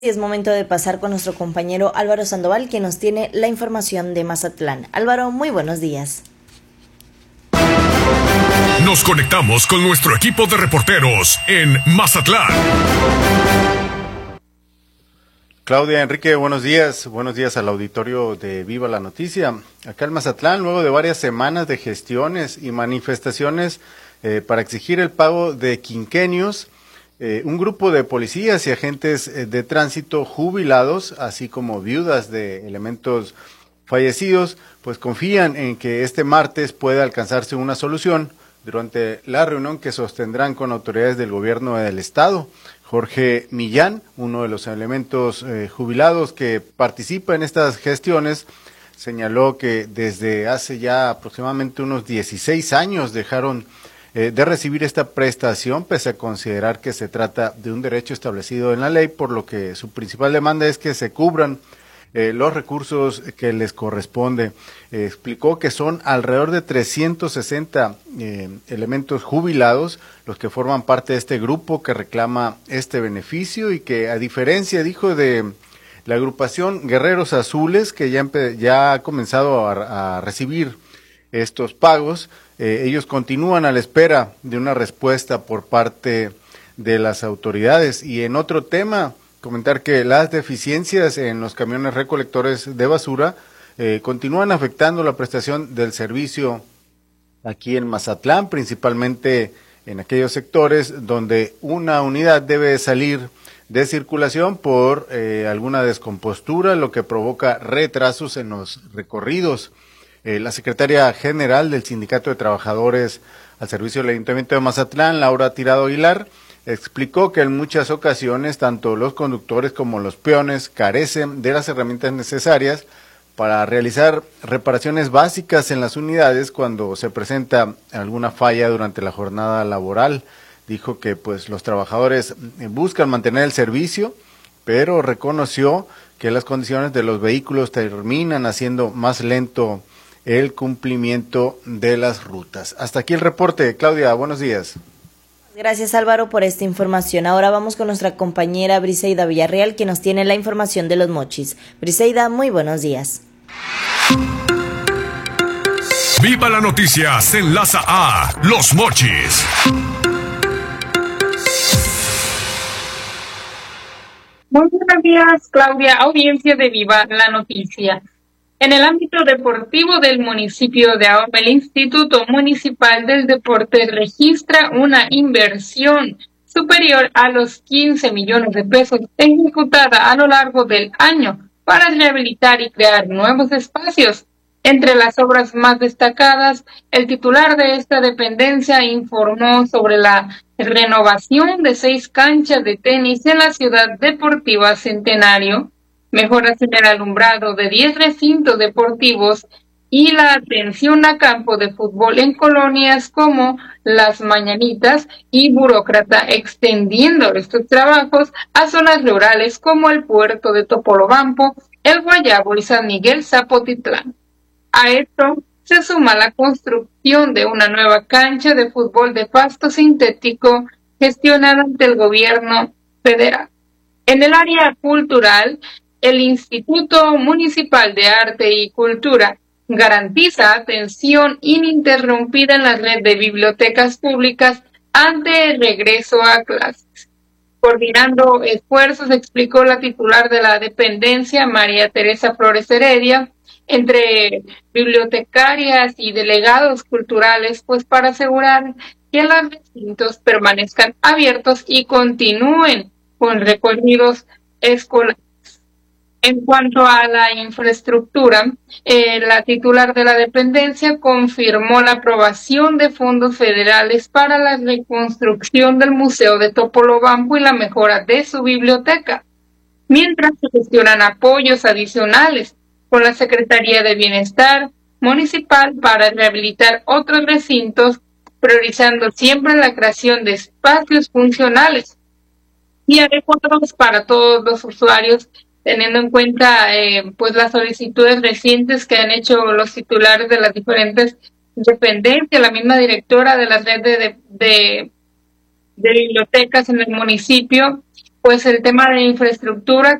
Y es momento de pasar con nuestro compañero Álvaro Sandoval, que nos tiene la información de Mazatlán. Álvaro, muy buenos días. Nos conectamos con nuestro equipo de reporteros en Mazatlán. Claudia, Enrique, buenos días. Buenos días al auditorio de Viva la Noticia. Acá en Mazatlán, luego de varias semanas de gestiones y manifestaciones para exigir el pago de quinquenios, un grupo de policías y agentes de tránsito jubilados, así como viudas de elementos fallecidos, pues confían en que este martes pueda alcanzarse una solución durante la reunión que sostendrán con autoridades del gobierno del estado. Jorge Millán, uno de los elementos jubilados que participa en estas gestiones, señaló que desde hace ya aproximadamente unos 16 años dejaron de recibir esta prestación, pese a considerar que se trata de un derecho establecido en la ley, por lo que su principal demanda es que se cubran los recursos que les corresponde. Explicó que son alrededor de 360 elementos jubilados los que forman parte de este grupo que reclama este beneficio y que, a diferencia, dijo, de la agrupación Guerreros Azules, que ya ha comenzado a recibir estos pagos, ellos continúan a la espera de una respuesta por parte de las autoridades. Y en otro tema, comentar que las deficiencias en los camiones recolectores de basura continúan afectando la prestación del servicio aquí en Mazatlán, principalmente en aquellos sectores donde una unidad debe salir de circulación por alguna descompostura, lo que provoca retrasos en los recorridos. La secretaria general del Sindicato de Trabajadores al Servicio del Ayuntamiento de Mazatlán, Laura Tirado Aguilar, explicó que en muchas ocasiones tanto los conductores como los peones carecen de las herramientas necesarias para realizar reparaciones básicas en las unidades cuando se presenta alguna falla durante la jornada laboral. Dijo que pues los trabajadores buscan mantener el servicio, pero reconoció que las condiciones de los vehículos terminan haciendo más lento el cumplimiento de las rutas. Hasta aquí el reporte. Claudia, buenos días. Gracias, Álvaro, por esta información. Ahora vamos con nuestra compañera Briseida Villarreal, que nos tiene la información de los mochis. Briseida, muy buenos días. Viva la Noticia se enlaza a Los Mochis. Muy buenos días, Claudia, audiencia de Viva la Noticia. En el ámbito deportivo del municipio de Ahome, el Instituto Municipal del Deporte registra una inversión superior a los 15 millones de pesos ejecutada a lo largo del año para rehabilitar y crear nuevos espacios. Entre las obras más destacadas, el titular de esta dependencia informó sobre la renovación de 6 canchas de tenis en la Ciudad Deportiva Centenario, mejoras en el alumbrado de 10 recintos deportivos y la atención a campo de fútbol en colonias como Las Mañanitas y Burócrata, extendiendo estos trabajos a zonas rurales como el puerto de Topolobampo, El Guayabo y San Miguel Zapotitlán. A esto se suma la construcción de una nueva cancha de fútbol de pasto sintético gestionada ante el gobierno federal. En el área cultural, el Instituto Municipal de Arte y Cultura garantiza atención ininterrumpida en la red de bibliotecas públicas ante el regreso a clases. Coordinando esfuerzos, explicó la titular de la dependencia, María Teresa Flores Heredia, entre bibliotecarias y delegados culturales, pues para asegurar que los recintos permanezcan abiertos y continúen con recorridos escolares. En cuanto a la infraestructura, la titular de la dependencia confirmó la aprobación de fondos federales para la reconstrucción del Museo de Topolobampo y la mejora de su biblioteca, mientras se gestionan apoyos adicionales con la Secretaría de Bienestar Municipal para rehabilitar otros recintos, priorizando siempre la creación de espacios funcionales y adecuados para todos los usuarios, teniendo en cuenta pues las solicitudes recientes que han hecho los titulares de las diferentes dependencias, la misma directora de la red de bibliotecas en el municipio, pues el tema de infraestructura